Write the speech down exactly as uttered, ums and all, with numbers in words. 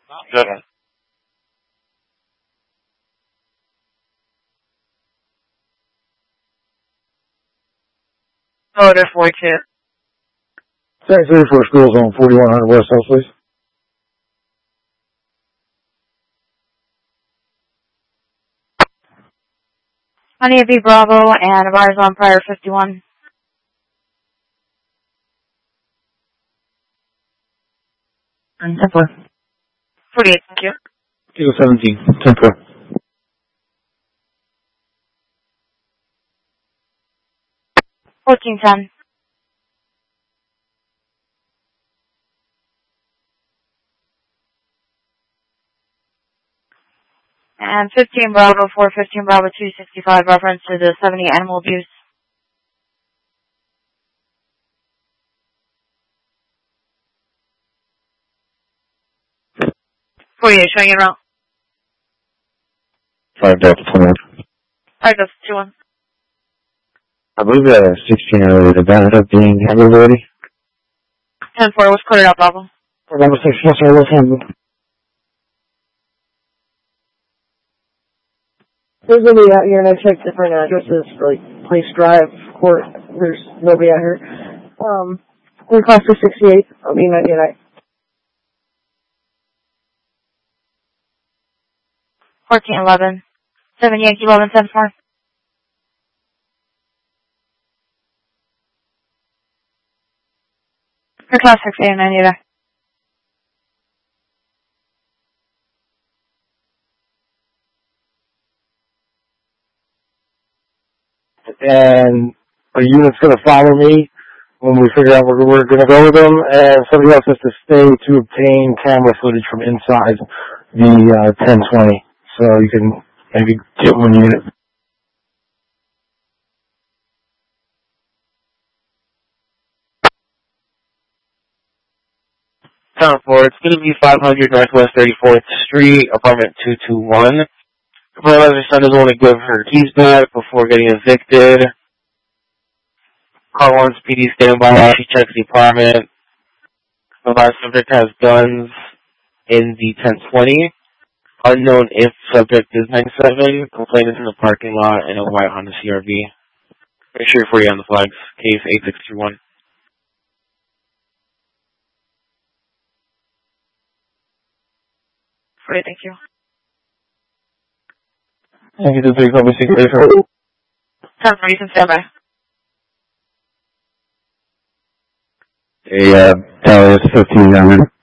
Good. Order four two. Thanks, three for school zone forty-one hundred West House, please. Honeybee Bravo and Bars on Prior fifty-one. ten four. forty-eight, thank you. Kilo seventeen, ten four. fourteen ten. And fifteen Bravo, four fifteen Bravo, two sixty-five, reference to the seventy animal abuse. forty-eight, showing you around. five Delta twenty-one. five Delta two one. I believe the sixteen earlier, did that end up being handled already? ten four, what's coded out, Bravo? Bravo six, yes sir, was handled. There's nobody out here, and I checked different addresses, like Place Drive, Court. There's nobody out here. Um, we cost for sixty-eight. I'll be ninety-nine. fourteen eleven. seven Yankee eleven ten four. For class six A and ninety-nine. And a unit's going to follow me when we figure out where we're going to go with them, and somebody else has to stay to obtain camera footage from inside the uh, ten twenty. So you can maybe get one unit. ten four, it's going to be five hundred Northwest thirty-fourth Street, apartment two two one. Her son doesn't want to give her keys back before getting evicted. Car one's P D standby while she checks the apartment. The last subject has guns in the ten twenty. Unknown if subject is nine seven. Complainant in the parking lot in a white Honda C R V. Make sure you're forty on the flags. Case eight six three one. forty, thank you. Thank you, three, probably six, eight, four. ten four, you can stand by. Hey, uh, Tower fifteen, I'm in.